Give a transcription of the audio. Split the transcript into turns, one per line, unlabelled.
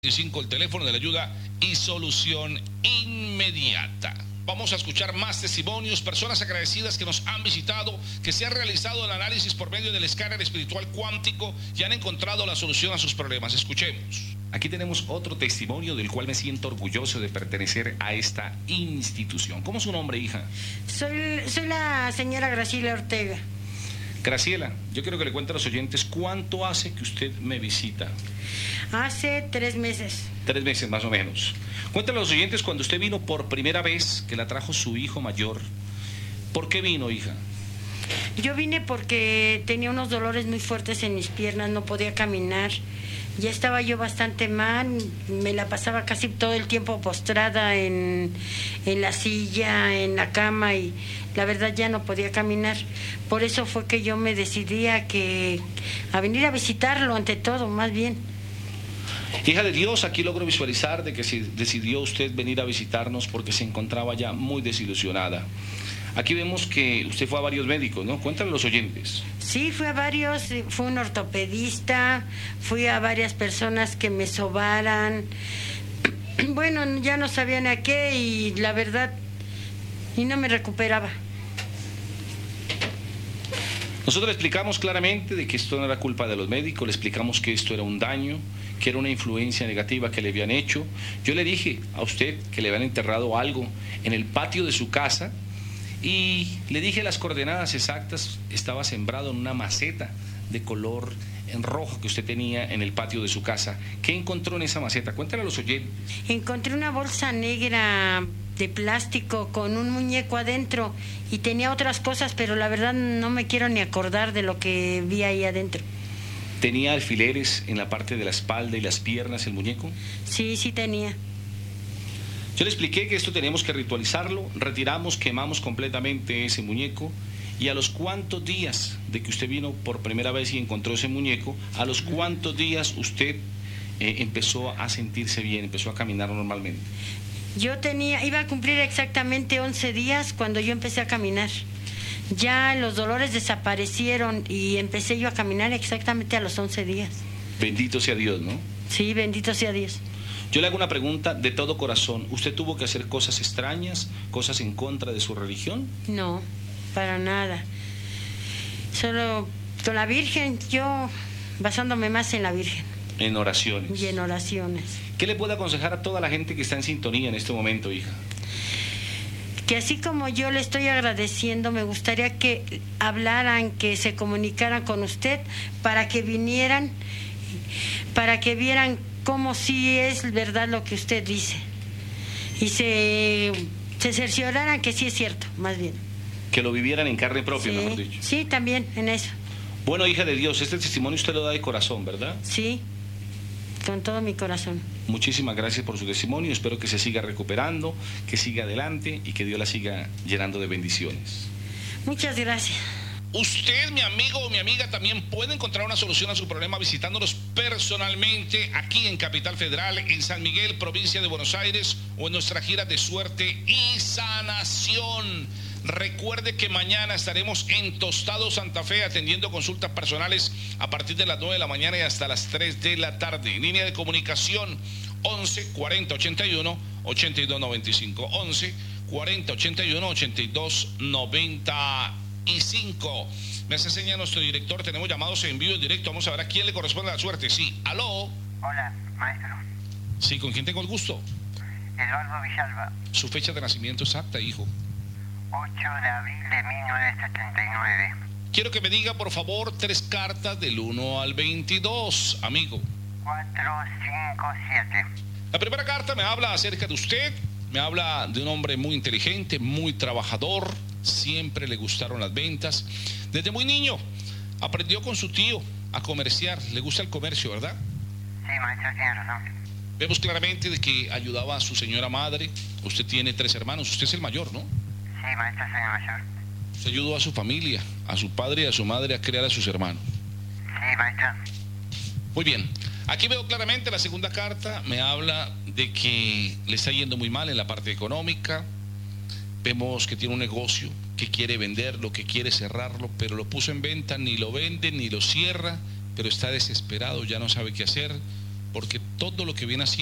el teléfono de la ayuda y solución inmediata. Vamos a escuchar más testimonios, personas agradecidas que nos han visitado, que se han realizado el análisis por medio del escáner espiritual cuántico y han encontrado la solución a sus problemas. Escuchemos. Aquí tenemos otro testimonio del cual me siento orgulloso de pertenecer a esta institución. ¿Cómo es su nombre, hija?
Soy la señora Graciela Ortega.
Graciela, yo quiero que le cuente a los oyentes cuánto hace que usted me visita.
Hace 3 meses.
3 meses más o menos. Cuéntale a los oyentes cuando usted vino por primera vez, que la trajo su hijo mayor. ¿Por qué vino, hija?
Yo vine porque tenía unos dolores muy fuertes en mis piernas, no podía caminar. Ya estaba yo bastante mal, me la pasaba casi todo el tiempo postrada en la silla, en la cama, y la verdad ya no podía caminar. Por eso fue que yo me decidí a venir a visitarlo, ante todo, más bien.
Hija de Dios, aquí logro visualizar de que decidió usted venir a visitarnos porque se encontraba ya muy desilusionada. Aquí vemos que usted fue a varios médicos, ¿no? Cuéntale a los oyentes.
Sí, fui a varios, fui un ortopedista, fui a varias personas que me sobaran. Bueno, ya no sabían a qué y la verdad, y no me recuperaba.
Nosotros le explicamos claramente de que esto no era culpa de los médicos, le explicamos que esto era un daño, que era una influencia negativa que le habían hecho. Yo le dije a usted que le habían enterrado algo en el patio de su casa y le dije las coordenadas exactas. Estaba sembrado en una maceta de color en rojo que usted tenía en el patio de su casa. ¿Qué encontró en esa maceta? Cuéntale a los oyentes.
Encontré una bolsa negra de plástico con un muñeco adentro y tenía otras cosas, pero la verdad no me quiero ni acordar de lo que vi ahí adentro.
¿Tenía alfileres en la parte de la espalda y las piernas el muñeco?
Sí, sí tenía.
Yo le expliqué que esto teníamos que ritualizarlo, retiramos, quemamos completamente ese muñeco y a los cuantos días de que usted vino por primera vez y encontró ese muñeco, a los cuantos días usted empezó a sentirse bien, empezó a caminar normalmente.
Iba a cumplir exactamente 11 días cuando yo empecé a caminar. Ya los dolores desaparecieron y empecé yo a caminar exactamente a los 11 días.
Bendito sea Dios, ¿no?
Sí, bendito sea Dios.
Yo le hago una pregunta de todo corazón. ¿Usted tuvo que hacer cosas extrañas, cosas en contra de su religión?
No, para nada. Solo con la Virgen, yo basándome más en la Virgen.
En oraciones.
Y en oraciones.
¿Qué le puede aconsejar a toda la gente que está en sintonía en este momento, hija?
Que así como yo le estoy agradeciendo, me gustaría que hablaran, que se comunicaran con usted para que vinieran, para que vieran cómo sí es verdad lo que usted dice y se cercioraran que sí es cierto, más bien.
Que lo vivieran en carne propia,
sí,
mejor dicho.
Sí, también en eso.
Bueno, hija de Dios, este testimonio usted lo da de corazón, ¿verdad?
Sí, con todo mi corazón.
Muchísimas gracias por su testimonio, espero que se siga recuperando, que siga adelante y que Dios la siga llenando de bendiciones.
Muchas gracias.
Usted, mi amigo o mi amiga, también puede encontrar una solución a su problema visitándonos personalmente aquí en Capital Federal, en San Miguel, provincia de Buenos Aires, o en nuestra gira de suerte y sanación. Recuerde que mañana estaremos en Tostado, Santa Fe, atendiendo consultas personales a partir de las 9 de la mañana y hasta las 3 de la tarde. Línea de comunicación 11 40 81 82 95. 11 40 81 82 95. Me hace señal nuestro director, tenemos llamados en vivo en directo. Vamos a ver a quién le corresponde la suerte. Sí, aló.
Hola, maestro.
Sí, ¿con quién tengo el gusto?
Eduardo Villalba.
Su fecha de nacimiento exacta, hijo.
8 de abril de 1979.
Quiero que me diga, por favor, 3 cartas del 1 al 22, amigo.
4, 5, 7.
La primera carta me habla acerca de usted, me habla de un hombre muy inteligente, muy trabajador, siempre le gustaron las ventas. Desde muy niño aprendió con su tío a comerciar, le gusta el comercio, ¿verdad?
Sí, maestro, tiene razón.
Vemos claramente de que ayudaba a su señora madre. Usted tiene 3 hermanos, usted es el mayor, ¿no?
Sí, maestro, soy el mayor.
Usted ayudó a su familia, a su padre y a su madre a criar a sus hermanos.
Sí, maestro.
Muy bien. Aquí veo claramente la segunda carta, me habla de que le está yendo muy mal en la parte económica. Vemos que tiene un negocio, que quiere venderlo, que quiere cerrarlo, pero lo puso en venta, ni lo vende, ni lo cierra, pero está desesperado, ya no sabe qué hacer. porque todo lo que viene haciendo